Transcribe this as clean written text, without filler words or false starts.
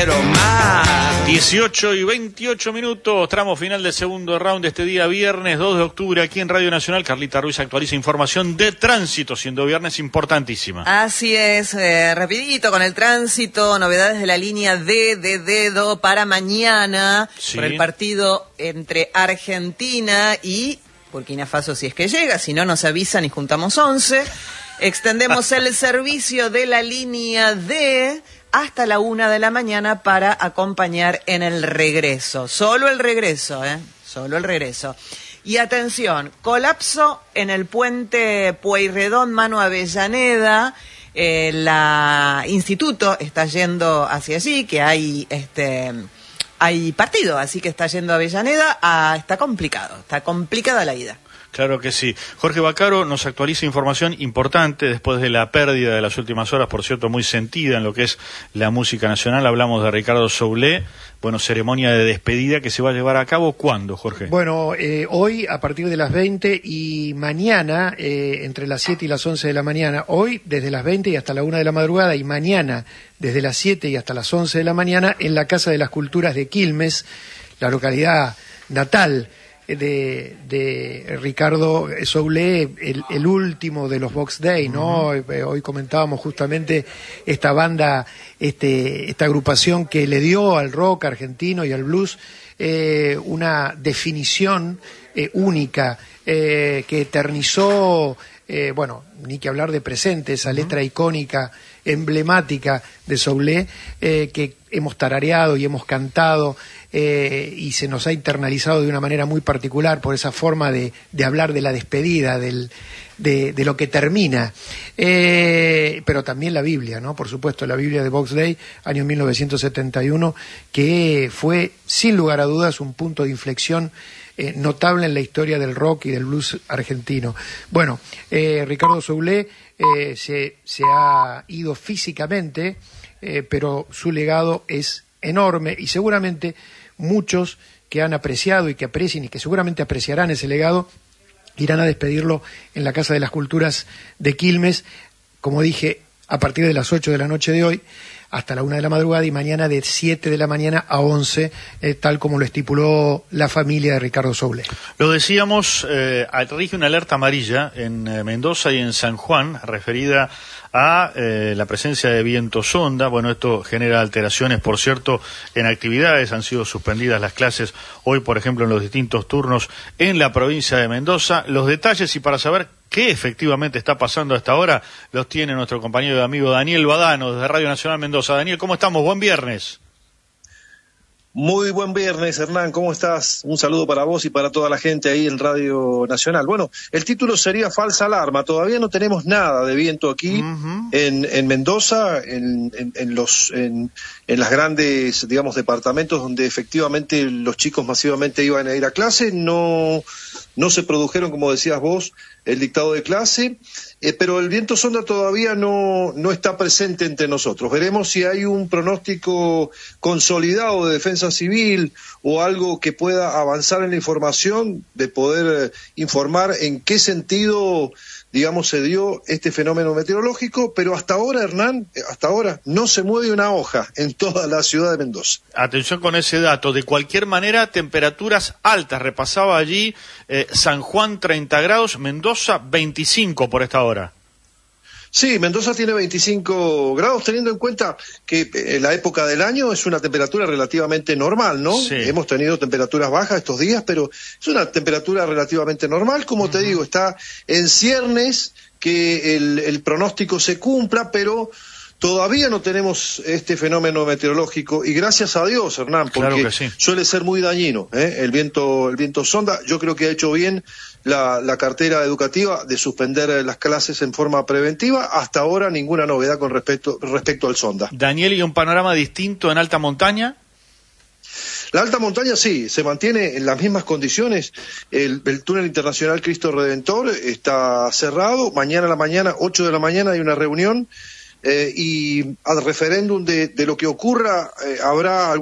quiero más. 18:28, tramo final del segundo round de este día viernes 2 de octubre aquí en Radio Nacional. Carlita Ruiz actualiza información de tránsito, siendo viernes importantísima. Así es, rapidito con el tránsito, novedades de la línea D de dedo para mañana, Sí. por el partido entre Argentina y Burkina Faso, si es que llega, si no nos avisan y juntamos 11. Extendemos el servicio de la línea D hasta la 1 de la mañana para acompañar en el regreso. Solo el regreso, Solo el regreso. Y atención, colapso en el puente Pueyrredón, Mano Avellaneda. La instituto está yendo hacia allí, que hay partido, así que está yendo a Avellaneda. Está complicada la ida. Claro que sí. Jorge Baccaro nos actualiza información importante después de la pérdida de las últimas horas, por cierto, muy sentida en lo que es la música nacional. Hablamos de Ricardo Soule. Bueno, ceremonia de despedida que se va a llevar a cabo, ¿cuándo, Jorge? Bueno, hoy a partir de las 20 y mañana, entre las 7 y las 11 de la mañana. Hoy desde las 20 y hasta la 1 de la madrugada, y mañana desde las 7 y hasta las 11 de la mañana en la Casa de las Culturas de Quilmes, la localidad natal de Ricardo Soule, el último de los Box Day, ¿no? Hoy comentábamos justamente esta banda, esta agrupación que le dio al rock argentino y al blues una definición única, que eternizó, bueno, ni que hablar de presente, esa letra icónica, emblemática de Soule, que hemos tarareado y hemos cantado, y se nos ha internalizado de una manera muy particular por esa forma de hablar de la despedida, de lo que termina, pero también la Biblia, ¿no? Por supuesto, la Biblia de Box Day, año 1971, que fue, sin lugar a dudas, un punto de inflexión notable en la historia del rock y del blues argentino. Bueno, Ricardo Soule se ha ido físicamente, pero su legado es enorme, y seguramente muchos que han apreciado y que aprecien y que seguramente apreciarán ese legado irán a despedirlo en la Casa de las Culturas de Quilmes, como dije, a partir de las 8 de la noche de hoy hasta la 1 de la madrugada, y mañana de 7 de la mañana a 11, tal como lo estipuló la familia de Ricardo Soule. Lo decíamos, rige una alerta amarilla en Mendoza y en San Juan, referida a la presencia de viento sonda. Bueno, esto genera alteraciones, por cierto, en actividades. Han sido suspendidas las clases hoy, por ejemplo, en los distintos turnos en la provincia de Mendoza. Los detalles, y para saber qué efectivamente está pasando a esta hora, los tiene nuestro compañero y amigo Daniel Badano, desde Radio Nacional Mendoza. Daniel, ¿cómo estamos? Buen viernes. Muy buen viernes, Hernán, ¿cómo estás? Un saludo para vos y para toda la gente ahí en Radio Nacional. Bueno, el título sería Falsa Alarma. Todavía no tenemos nada de viento aquí en Mendoza, en las grandes, digamos, departamentos donde efectivamente los chicos masivamente iban a ir a clase. No se produjeron, como decías vos, el dictado de clase, pero el viento sonda todavía no está presente entre nosotros. Veremos si hay un pronóstico consolidado de defensa civil o algo que pueda avanzar en la información, de poder informar en qué sentido, digamos, se dio este fenómeno meteorológico, pero hasta ahora, Hernán, no se mueve una hoja en toda la ciudad de Mendoza. Atención con ese dato. De cualquier manera, temperaturas altas. Repasaba allí San Juan 30 grados, Mendoza 25 por esta hora. Sí, Mendoza tiene 25 grados, teniendo en cuenta que la época del año es una temperatura relativamente normal, ¿no? Sí. Hemos tenido temperaturas bajas estos días, pero es una temperatura relativamente normal. Como te digo, está en ciernes que el pronóstico se cumpla, pero todavía no tenemos este fenómeno meteorológico, y gracias a Dios, Hernán, porque claro que sí, suele ser muy dañino, el viento sonda. Yo creo que ha hecho bien la cartera educativa de suspender las clases en forma preventiva. Hasta ahora ninguna novedad con respecto al sonda. Daniel, ¿y un panorama distinto en alta montaña? La alta montaña sí, se mantiene en las mismas condiciones. El túnel internacional Cristo Redentor está cerrado. Mañana a la mañana, 8 de la mañana, hay una reunión, y al referéndum de lo que ocurra habrá